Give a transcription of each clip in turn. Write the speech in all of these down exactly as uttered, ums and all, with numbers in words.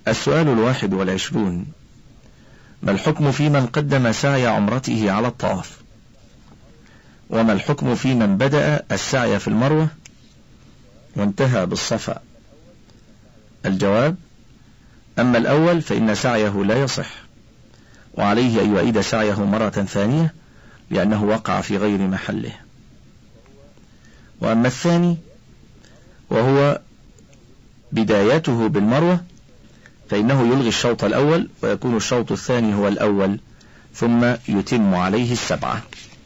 السؤال الواحد والعشرون: ما الحكم في من قدم سعي عمرته على الطواف؟ وما الحكم في من بدأ السعي في المروة وانتهى بالصفا؟ الجواب: أما الأول فإن سعيه لا يصح، وعليه أن يعيد سعيه مرة ثانية لأنه وقع في غير محله. وأما الثاني وهو بدايته بالمروة فإنه يلغي الشوط الأول ويكون الشوط الثاني هو الأول، ثم يتم عليه السبعة.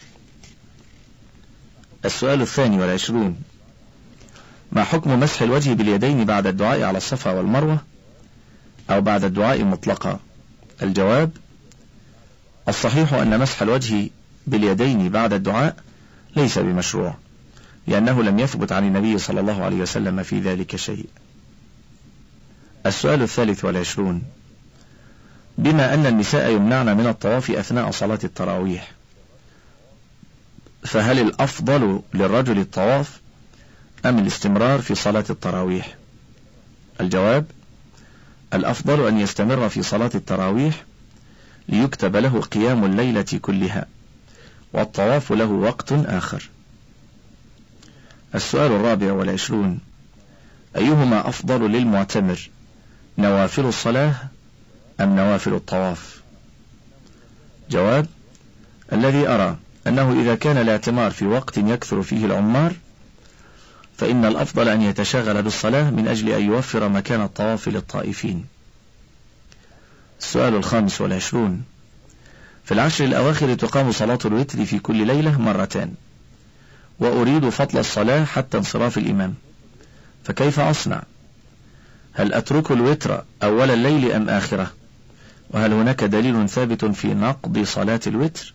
السؤال الثاني والعشرون: ما حكم مسح الوجه باليدين بعد الدعاء على الصفا والمروة أو بعد الدعاء مطلقا؟ الجواب: الصحيح أن مسح الوجه باليدين بعد الدعاء ليس بمشروع، لأنه لم يثبت عن النبي صلى الله عليه وسلم في ذلك شيء. السؤال الثالث والعشرون: بما أن النساء يمنعن من الطواف أثناء صلاة التراويح، فهل الأفضل للرجل الطواف أم الاستمرار في صلاة التراويح؟ الجواب: الأفضل أن يستمر في صلاة التراويح ليكتب له قيام الليلة كلها، والطواف له وقت آخر. السؤال الرابع والعشرون: أيهما أفضل للمعتمر، نوافل الصلاة أم نوافل الطواف؟ جواب: الذي أرى أنه إذا كان الاعتمار في وقت يكثر فيه العمار فإن الأفضل أن يتشاغل بالصلاة من أجل أن يوفر مكان الطواف للطائفين. السؤال الخامس والعشرون: في العشر الأواخر تقام صلاة الوتر في كل ليلة مرتان، وأريد فضل الصلاة حتى انصراف الإمام، فكيف أصنع؟ هل أترك الوتر أول الليل أم آخره؟ وهل هناك دليل ثابت في نقض صلاة الوتر؟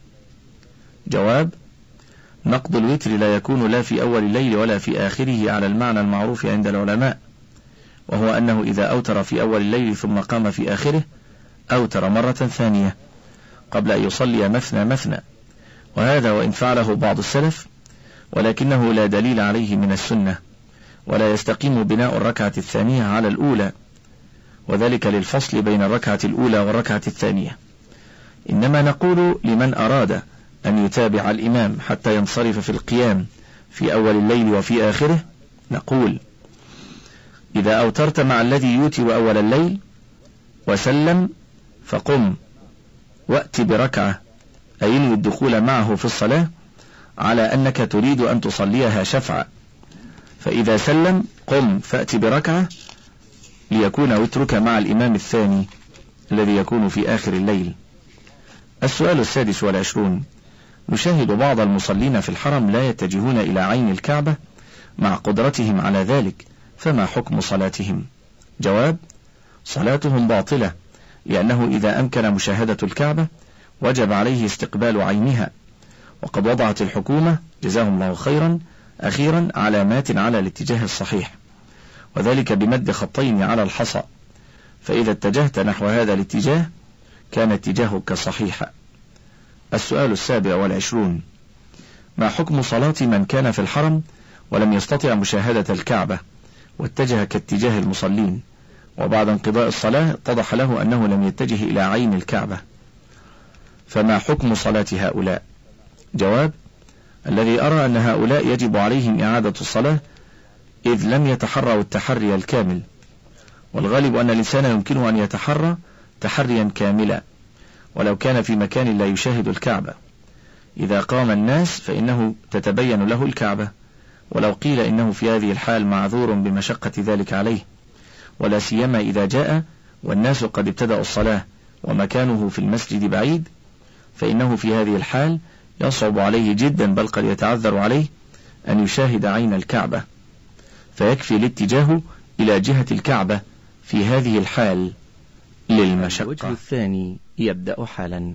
جواب: نقض الوتر لا يكون لا في أول الليل ولا في آخره على المعنى المعروف عند العلماء، وهو أنه إذا أوتر في أول الليل ثم قام في آخره أوتر مرة ثانية قبل أن يصلي مثنى مثنى، وهذا وإن فعله بعض السلف ولكنه لا دليل عليه من السنة، ولا يستقيم بناء الركعة الثانية على الأولى، وذلك للفصل بين الركعة الأولى والركعة الثانية. إنما نقول لمن أراد أن يتابع الإمام حتى ينصرف في القيام في أول الليل وفي آخره، نقول: إذا أوترت مع الذي يوتر أول الليل وسلم فقم وأت بركعة، أي انوي الدخول معه في الصلاة على أنك تريد أن تصليها شفعا، فإذا سلم قم فأت بركعة ليكون وترك مع الإمام الثاني الذي يكون في آخر الليل. السؤال السادس والعشرون: نشاهد بعض المصلين في الحرم لا يتجهون إلى عين الكعبة مع قدرتهم على ذلك، فما حكم صلاتهم؟ جواب: صلاتهم باطلة، لأنه إذا أمكن مشاهدة الكعبة وجب عليه استقبال عينها، وقد وضعت الحكومة جزاهم الله خيرا أخيرا علامات على الاتجاه الصحيح، وذلك بمد خطين على الحصى، فإذا اتجهت نحو هذا الاتجاه كان اتجاهك صحيحا. السؤال السابع والعشرون: ما حكم صلاة من كان في الحرم ولم يستطع مشاهدة الكعبة واتجه كاتجاه المصلين، وبعد انقضاء الصلاة اتضح له أنه لم يتجه إلى عين الكعبة، فما حكم صلاة هؤلاء؟ جواب: الذي أرى أن هؤلاء يجب عليهم إعادة الصلاة إذ لم يتحروا التحري الكامل، والغالب أن الإنسان يمكنه أن يتحرى تحريا كاملا ولو كان في مكان لا يشاهد الكعبة. إذا قام الناس فإنه تتبين له الكعبة، ولو قيل إنه في هذه الحال معذور بمشقة ذلك عليه، ولا سيما إذا جاء والناس قد ابتدأوا الصلاة ومكانه في المسجد بعيد، فإنه في هذه الحال يصعب عليه جدا بل قد يتعذر عليه أن يشاهد عين الكعبة، فيكفي الاتجاه إلى جهة الكعبة في هذه الحال للمشقة. الوجه الثاني يبدأ حالا.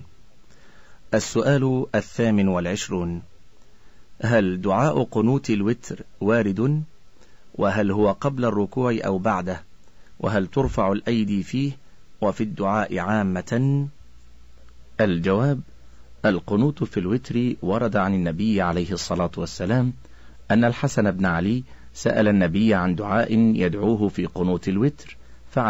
السؤال الثامن والعشرون: هل دعاء قنوت الوتر وارد؟ وهل هو قبل الركوع أو بعده؟ وهل ترفع الأيدي فيه وفي الدعاء عامة؟ الجواب: القنوت في الوتر ورد عن النبي عليه الصلاة والسلام أن الحسن بن علي سأل النبي عن دعاء يدعوه في قنوت الوتر،